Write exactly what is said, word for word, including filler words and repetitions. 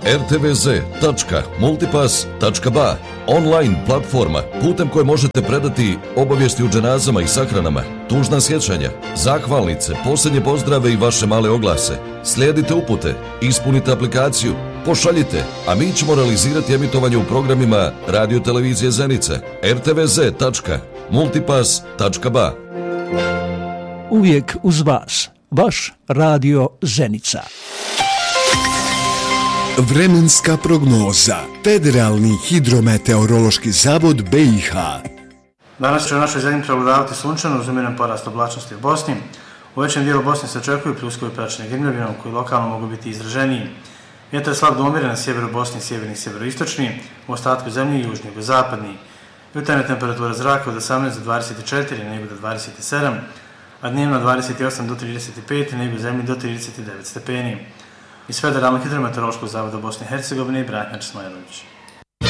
er te ve ze tačka multipass tačka ba, online platforma putem koje možete predati obavijesti u dženazama i sahranama, tužna sjećanja, zahvalnice, posljednje pozdrave i vaše male oglase. Slijedite upute, ispunite aplikaciju, pošaljite, a mi ćemo realizirati emitovanje u programima Radio Televizije Zenica, er te ve ze tačka multipass tačka ba. Uvijek uz vas, vaš Radio Zenica. Vremenska prognoza. Federalni hidrometeorološki zavod be i ha. Danas će u našoj zemlji prevladavati sunčano uz umjeren porast oblačnosti u Bosni. U većem dijelu Bosne se očekuju pljuskovi praćene grmljavinom koji lokalno mogu biti izraženiji. Vjetar je slab do umjeren na sjeveru Bosne i sjeverni i sjeveroistočni, u ostatku zemlje i južni i zapadni. Jutarnja temperatura zraka od osamnaest do dvadeset četiri, na jugu do dvadeset sedam, a dnevno od dvadeset osam do trideset pet, na jugu zemlji do trideset devet stepeni. Iz Federalnog hidrometeorološkog zavoda Bosne i Hercegovine i Branimir Smajlović.